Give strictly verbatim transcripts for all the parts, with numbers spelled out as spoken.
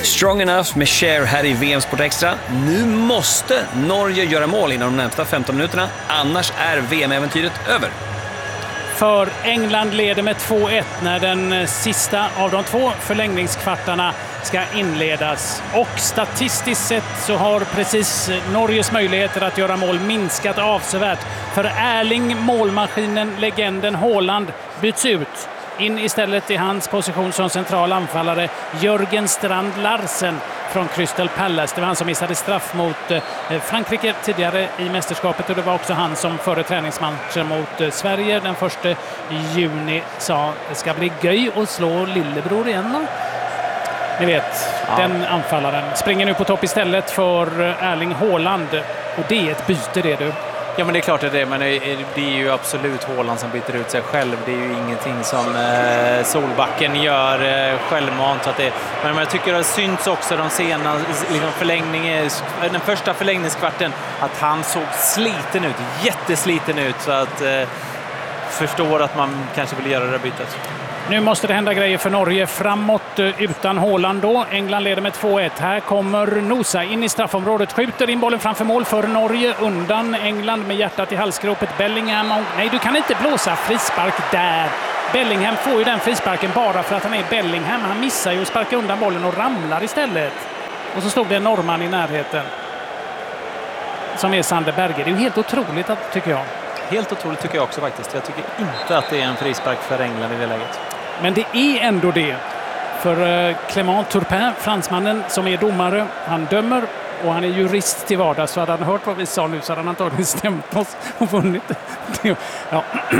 Strong enough med Cher här i V M Sport Extra. Nu måste Norge göra mål inom de närmsta femton minuterna, annars är V M-äventyret över. För England leder med två ett när den sista av de två förlängningskvartarna ska inledas. Och statistiskt sett så har precis Norges möjligheter att göra mål minskat avsevärt. För Erling, målmaskinen, legenden Haaland byts ut. In istället i hans position som central anfallare Jörgen Strand Larsen från Crystal Palace. Det var han som missade straff mot Frankrike tidigare i mästerskapet, och det var också han som före träningsmatchen mot Sverige den första juni sa det ska bli göj att slå lillebror igen då. Ni vet, ja. Den anfallaren springer nu på topp istället för Erling Haaland, och det är ett byte det du. Ja, men det är klart att det är, men det är ju absolut Haaland som byter ut sig själv. Det är ju ingenting som eh, Solbacken gör eh, självmant. Så att det, men jag tycker det syns också de sena liksom förlängningen, den första förlängningskvarten, att han såg sliten ut, jättesliten ut, så att eh, förstår att man kanske vill göra det bytet. Nu måste det hända grejer för Norge framåt utan Haaland då. England leder med två ett. Här kommer Nosa in i straffområdet. Skjuter in bollen framför mål för Norge. Undan England med hjärtat i halsgropet. Bellingham. Nej, du kan inte blåsa frispark där. Bellingham får ju den frisparken bara för att han är Bellingham. Han missar ju att sparka undan bollen och ramlar istället. Och så stod det en norrman i närheten. Som är Sander Berge. Det är ju helt otroligt, tycker jag. Helt otroligt tycker jag också faktiskt. Jag tycker inte att det är en frispark för England i det läget. Men det är ändå det. För Clément Turpin, fransmannen som är domare, han dömer och han är jurist till vardags. Så hade han hört vad vi sa nu så hade han antagligen stämt oss och vunnit. Ja.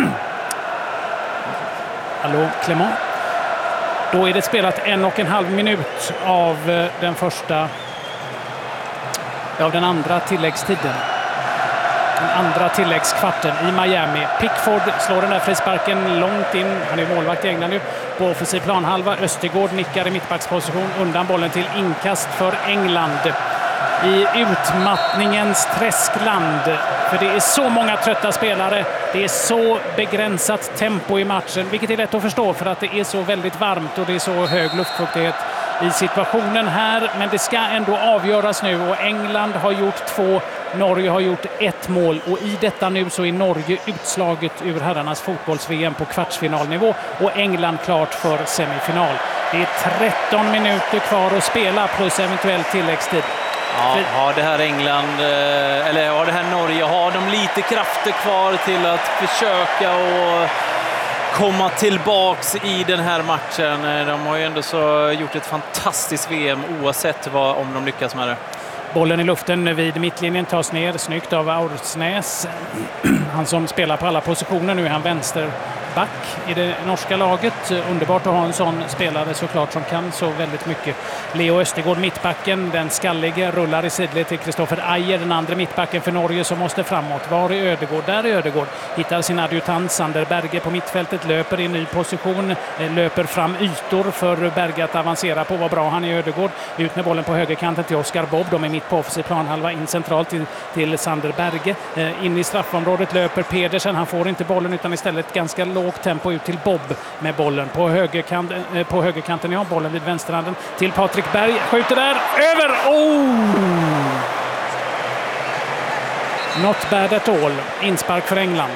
Hallå Clément. Då är det spelat en och en halv minut av den första av den andra tilläggstiden. Den andra tilläggskvarten i Miami. Pickford slår den där frisparken långt in. Han är målvakt i England nu. På offensiv planhalva. Östergård nickar i mittbacksposition. Undan bollen till inkast för England. I utmattningens träskland. För det är så många trötta spelare. Det är så begränsat tempo i matchen. Vilket är lätt att förstå för att det är så väldigt varmt och det är så hög luftfuktighet i situationen här. Men det ska ändå avgöras nu och England har gjort två. Norge har gjort ett mål och i detta nu så är Norge utslaget ur herrarnas fotbolls-V M på kvartsfinalnivå och England klart för semifinal. Det är tretton minuter kvar att spela plus eventuell tilläggstid. Ja, har det här England, eller har det här Norge, har de lite krafter kvar till att försöka och komma tillbaks i den här matchen. De har ju ändå så gjort ett fantastiskt V M oavsett vad, om de lyckas med det. Bollen i luften vid mittlinjen tas ner, snyggt av Aursnes. Han som spelar på alla positioner, nu är han vänsterback i det norska laget. Underbart att ha en sån spelare såklart som kan så väldigt mycket. Leo Östergård, mittbacken, den skallige, rullar i sidled till Kristoffer Ajer, den andra mittbacken för Norge som måste framåt. Var är Ödegård? Där är Ödegård. Hittar sin adjutant Sander Berge på mittfältet, löper i ny position, löper fram ytor för Berge att avancera på. Vad bra han är Ödegård. Ut med bollen på högerkanten till Oscar Bob. De är mitt på offensiv planhalva, in centralt till, till Sander Berge. Eh, in i straffområdet löper Pedersen. Han får inte bollen utan istället ganska lågt tempo ut till Bob med bollen. På, högerkant, eh, på högerkanten ja, bollen vid vänsterhanden till Patrik Berg. Skjuter där. Över! Oh! Not bad at all. Inspark för England.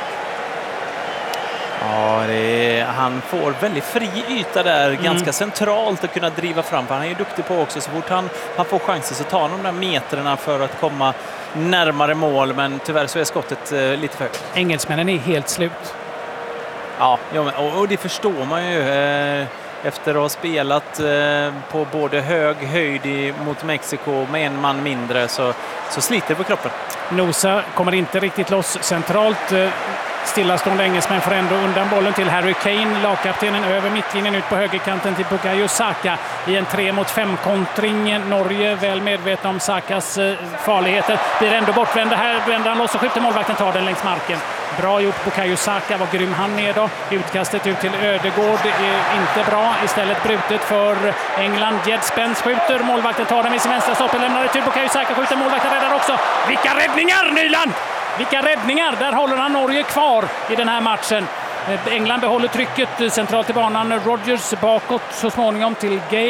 Ja, det är, han får väldigt fri yta där, mm. ganska centralt att kunna driva fram. Han är ju duktig på också, så fort han, han får chansen så tar han de där metrarna för att komma närmare mål, men tyvärr så är skottet eh, lite för högt. Engelsmännen är helt slut. Ja, och, och det förstår man ju eh, efter att ha spelat eh, på både hög höjd i, mot Mexiko med en man mindre så, så sliter det på kroppen. Nosa kommer inte riktigt loss centralt. Eh, Stillastående engelsmän får ändå undan bollen till Harry Kane. Lagkaptenen över mittlinjen ut på högerkanten till Bukayo Saka i en tre mot fem kontring. Norge väl medvetna om Sakas farligheter. Blir ändå bortvända här. Vänder han loss och skjuter målvakten, tar den längs marken. Bra gjort Bukayo Saka, var grym han ner då. Utkastet ut till Ödegård är inte bra. Istället brutet för England. Jed Spence skjuter, målvakten tar den vid sin vänstra stopp. Lämnar det till Bukayo Saka, skjuter, målvakten räddar också. Vilka räddningar, Nyland! Vilka räddningar! Där håller han Norge kvar i den här matchen. England behåller trycket centralt i banan. Rodgers bakåt så småningom till Gay.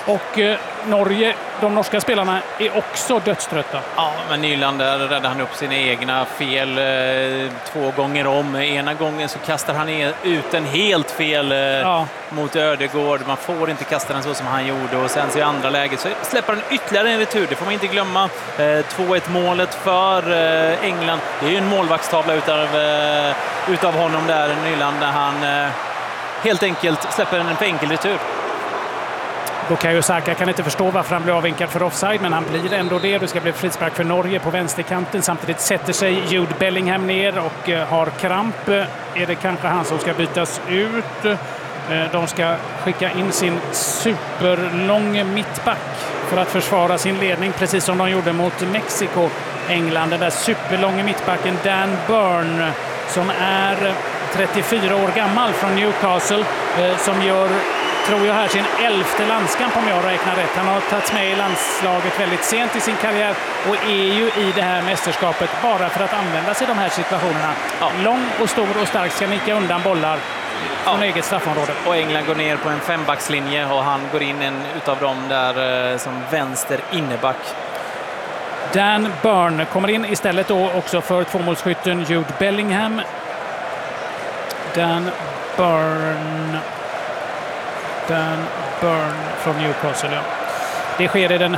Och eh, Norge, de norska spelarna är också dödströtta. Ja, men Nyland där räddade han upp sina egna fel eh, två gånger om. Ena gången så kastar han ut en helt fel eh, ja. mot Ödegård. Man får inte kasta den så som han gjorde. Och sen så i andra läget så släpper han ytterligare en retur. Det får man inte glömma. Eh, två ett målet för eh, England. Det är ju en målvaktstavla utav, eh, utav honom där, Nyland, när han eh, helt enkelt släpper en för enkel retur. Bukayo Saka kan inte förstå varför han blir avvinkad för offside, men han blir ändå det. Det ska bli frispark för Norge på vänsterkanten. Samtidigt sätter sig Jude Bellingham ner och har kramp. Är det kanske han som ska bytas ut? De ska skicka in sin superlång mittback för att försvara sin ledning, precis som de gjorde mot Mexiko. England, den där superlånga mittbacken Dan Burn, som är trettiofyra år gammal, från Newcastle, som gör, tror jag här, sin elfte landskamp om jag räknar rätt. Han har tagits med i landslaget väldigt sent i sin karriär och är ju i det här mästerskapet bara för att använda sig i de här situationerna. Ja. Lång och stor och stark, ska nicka undan bollar från ja. eget straffområde. Och England går ner på en fembackslinje och han går in en utav dem där eh, som vänster inneback. Dan Burn kommer in istället då också för tvåmålsskytten Jude Bellingham. Dan Burn Dan Burn från Newcastle, ja. Det sker i den